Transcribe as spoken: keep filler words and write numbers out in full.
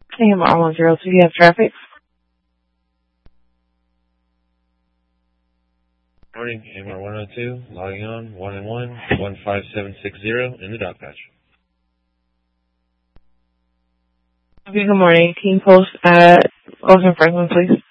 A M R one zero two, you have traffic? Morning, A M R one oh two, logging on, one and one, one five seven six zero in the dog patch. Okay, good morning. Can you post at Ocean Franklin, please?